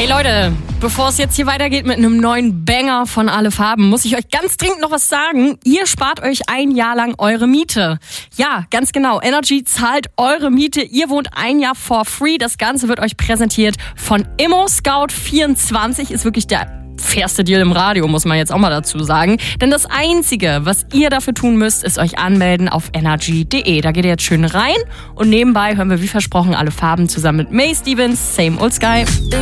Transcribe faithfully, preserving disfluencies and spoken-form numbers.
Ey Leute, bevor es jetzt hier weitergeht mit einem neuen Banger von Alle Farben, muss ich euch ganz dringend noch was sagen. Ihr spart euch ein Jahr lang eure Miete. Ja, ganz genau. Energy zahlt eure Miete. Ihr wohnt ein Jahr for free. Das Ganze wird euch präsentiert von Immo Scout vierundzwanzig. Ist wirklich der fairste Deal im Radio, muss man jetzt auch mal dazu sagen. Denn das Einzige, was ihr dafür tun müsst, ist euch anmelden auf energy punkt de. Da geht ihr jetzt schön rein und nebenbei hören wir wie versprochen Alle Farben zusammen mit May Stevens, Same Old Sky.